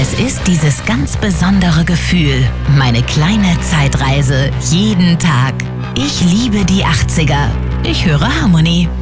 Es ist dieses ganz besondere Gefühl, meine kleine Zeitreise, jeden Tag. Ich liebe die 80er. Ich höre Harmonie.